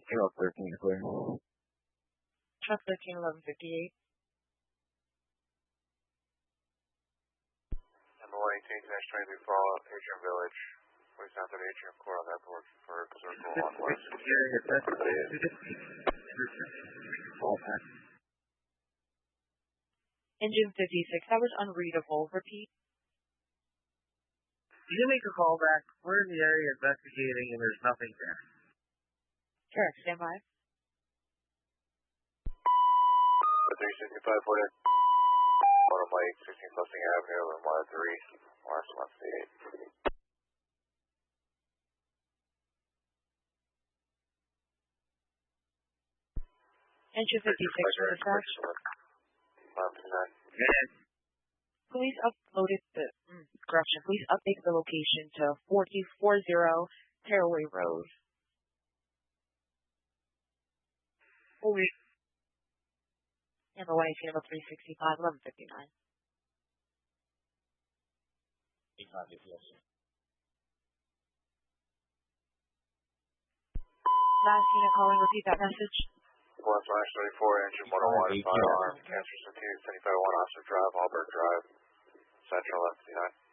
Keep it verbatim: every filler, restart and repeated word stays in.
Truck thirteen clear. Truck thirteen, eleven fifty-eight. Number one eighteen, dash twenty-three, follow up, Atrium Village. Please down to the Atrium Core on that board for circle on west. Engine fifty-six, that was unreadable. Repeat. You can make a call back. We're in the area investigating and there's nothing there. Sure, stand by. three sixty-five, Florida. Autumn Lake, sixteen Flusing Avenue, and one oh three, Lawrence, one sixty-eight. Engine fifty-six, dispatch. Please upload it to, mm, correction, please update the location to forty forty Tearaway Road. Holy. Number one eighteen, number three sixty-five, eleven fifty-nine. Last unit calling, repeat that message. one slash thirty-four, engine one oh one, fire alarm, cancer continues, seventy-five oh one, Oxford Drive, Auburn Drive, Central, F C nine.